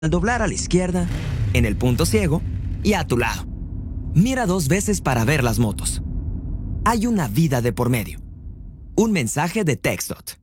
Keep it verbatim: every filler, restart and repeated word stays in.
Al doblar a la izquierda, en el punto ciego y a tu lado. Mira dos veces para ver las motos. Hay una vida de por medio. Un mensaje de TxDOT.